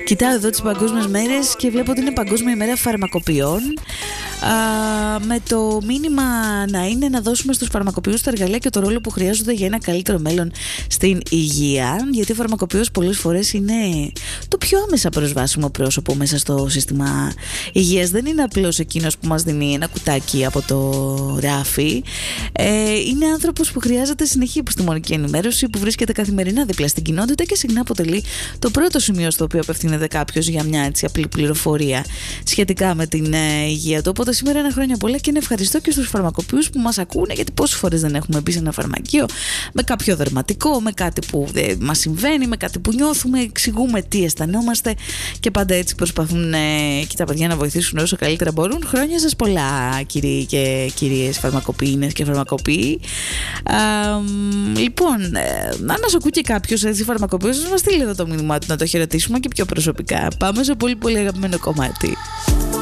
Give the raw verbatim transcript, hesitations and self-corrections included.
Κοιτάω εδώ τις παγκόσμιες μέρες και βλέπω ότι είναι Παγκόσμια ημέρα φαρμακοποιών. Α, με το μήνυμα να είναι να δώσουμε στους φαρμακοποιούς τα εργαλεία και το ρόλο που χρειάζονται για ένα καλύτερο μέλλον στην υγεία, γιατί ο φαρμακοποιός πολλές φορές είναι το πιο άμεσα προσβάσιμο πρόσωπο μέσα στο σύστημα υγείας. Δεν είναι απλώς εκείνος που μας δίνει ένα κουτάκι από το ράφι. ε, είναι άνθρωπος που χρειάζεται συνεχή επιστημονική ενημέρωση, που βρίσκεται καθημερινά δίπλα στην κοινότητα και συχνά αποτελεί το πρώτο σημείο στο οποίο απευθύνεται κάποιος για μια έτσι απλή πληροφορία σχετικά με την ε, υγεία του. Οπότε σήμερα ένα χρόνια πολλά και να ευχαριστώ και στους φαρμακοποιούς που μας ακούνε, γιατί πόσες φορές δεν έχουμε μπει σε ένα φαρμακείο με κάποιο δερματικό, με κάτι που δεν μας συμβαίνει, με κάτι που νιώθουμε, εξηγούμε τι αισθανόμαστε και πάντα έτσι προσπαθούν ε, και τα παιδιά να βοηθήσουν όσο καλύτερα μπορούν. Χρόνια σας πολλά, κύριοι και κυρίες φαρμακοποιίνες και φαρμακοποιοί. Α, λοιπόν, ε, αν μας ακούει και κάποιος έτσι φαρμακοποιός, μας στείλει εδώ το μήνυμά του να το χαιρετήσουμε και πιο προσωπικά. Πάμε σε πολύ πολύ αγαπημένο κομμάτι.